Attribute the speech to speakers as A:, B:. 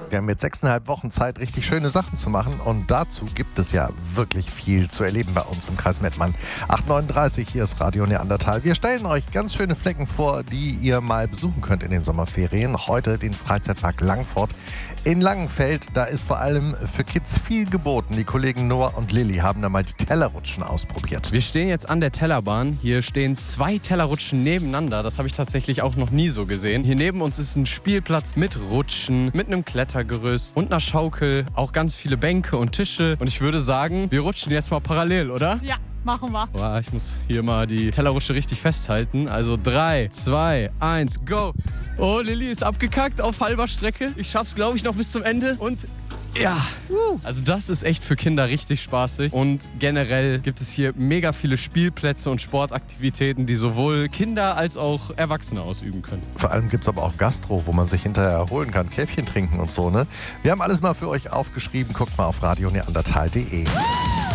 A: Wir haben jetzt 6,5 Wochen Zeit, richtig schöne Sachen zu machen. Und dazu gibt es ja wirklich viel zu erleben bei uns im Kreis Mettmann. 8:39, hier ist Radio Neandertal. Wir stellen euch ganz schöne Flecken vor, die ihr mal besuchen könnt in den Sommerferien. Heute den Freizeitpark Langfort in Langenfeld. Da ist vor allem für Kids viel geboten. Die Kollegen Noah und Lilly haben da mal die Tellerrutschen ausprobiert.
B: Wir stehen jetzt an der Tellerbahn. Hier stehen 2 Tellerrutschen nebeneinander. Das habe ich tatsächlich auch noch nie so gesehen. Hier neben uns ist ein Spielplatz mit Rutschen, mit einem Klettergerüst und einer Schaukel. Auch ganz viele Bänke und Tische. Und ich würde sagen, wir rutschen jetzt mal parallel, oder?
C: Ja, machen wir.
B: Boah, ich muss hier mal die Tellerrutsche richtig festhalten. Also 3, 2, 1, go! Oh, Lilly ist abgekackt auf halber Strecke. Ich schaff's, glaube ich, noch bis zum Ende. Und ja, also das ist echt für Kinder richtig spaßig. Und generell gibt es hier mega viele Spielplätze und Sportaktivitäten, die sowohl Kinder als auch Erwachsene ausüben können.
A: Vor allem gibt es aber auch Gastro, wo man sich hinterher erholen kann, Käffchen trinken und so, ne? Wir haben alles mal für euch aufgeschrieben. Guckt mal auf radioneandertal.de.